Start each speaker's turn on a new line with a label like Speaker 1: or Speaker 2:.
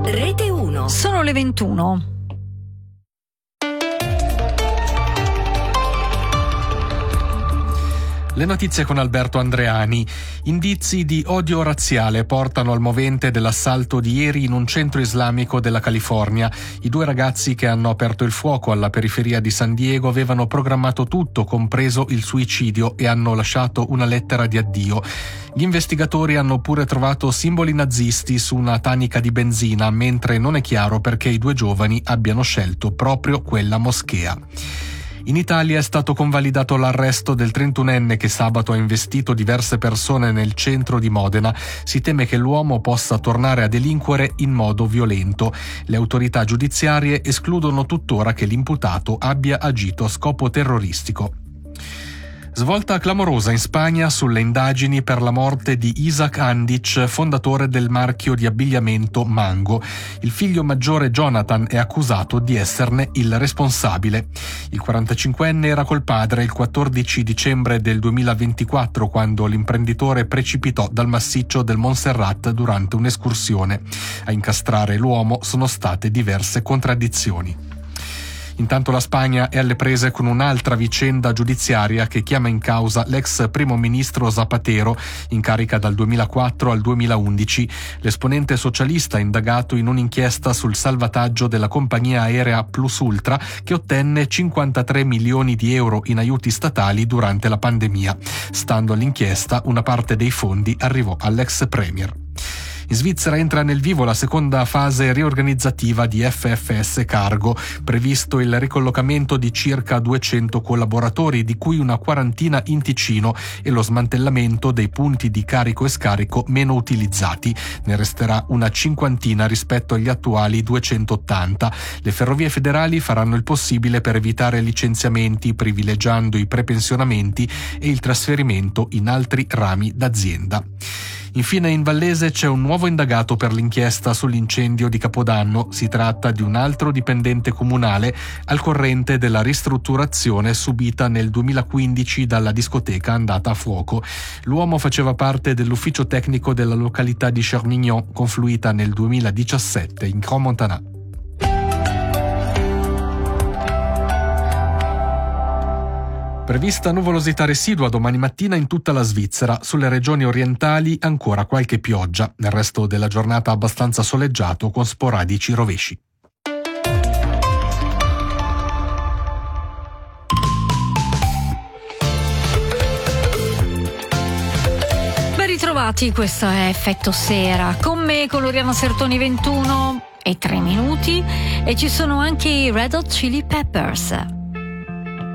Speaker 1: Rete 1.
Speaker 2: Sono le 21.
Speaker 3: Le notizie con Alberto Andreani. Indizi di odio razziale portano al movente dell'assalto di ieri in un centro islamico della California. I due ragazzi che hanno aperto il fuoco alla periferia di San Diego avevano programmato tutto, compreso il suicidio, e hanno lasciato una lettera di addio. Gli investigatori hanno pure trovato simboli nazisti su una tanica di benzina, mentre non è chiaro perché i due giovani abbiano scelto proprio quella moschea. In Italia è stato convalidato l'arresto del 31enne che sabato ha investito diverse persone nel centro di Modena. Si teme che l'uomo possa tornare a delinquere in modo violento. Le autorità giudiziarie escludono tuttora che l'imputato abbia agito a scopo terroristico. Svolta clamorosa in Spagna sulle indagini per la morte di Isaac Andic, fondatore del marchio di abbigliamento Mango. Il figlio maggiore Jonathan è accusato di esserne il responsabile. Il 45enne era col padre il 14 dicembre del 2024, quando l'imprenditore precipitò dal massiccio del Montserrat durante un'escursione. A incastrare l'uomo sono state diverse contraddizioni. Intanto la Spagna è alle prese con un'altra vicenda giudiziaria che chiama in causa l'ex primo ministro Zapatero, in carica dal 2004 al 2011. L'esponente socialista è indagato in un'inchiesta sul salvataggio della compagnia aerea Plus Ultra, che ottenne 53 milioni di euro in aiuti statali durante la pandemia. Stando all'inchiesta, una parte dei fondi arrivò all'ex premier. In Svizzera entra nel vivo la seconda fase riorganizzativa di FFS Cargo, previsto il ricollocamento di circa 200 collaboratori, di cui una quarantina in Ticino, e lo smantellamento dei punti di carico e scarico meno utilizzati. Ne resterà una cinquantina rispetto agli attuali 280. Le ferrovie federali faranno il possibile per evitare licenziamenti, privilegiando i prepensionamenti e il trasferimento in altri rami d'azienda. Infine in Vallese c'è un nuovo indagato per l'inchiesta sull'incendio di Capodanno. Si tratta di un altro dipendente comunale al corrente della ristrutturazione subita nel 2015 dalla discoteca andata a fuoco. L'uomo faceva parte dell'ufficio tecnico della località di Chermignon, confluita nel 2017 in Crans-Montana. Prevista nuvolosità residua domani mattina in tutta la Svizzera. Sulle regioni orientali ancora qualche pioggia. Nel resto della giornata abbastanza soleggiato con sporadici rovesci.
Speaker 2: Ben ritrovati, questo è Effetto Sera. Con me, con Loriana Sertoni, 21 e 3 minuti. E ci sono anche i Red Hot Chili Peppers.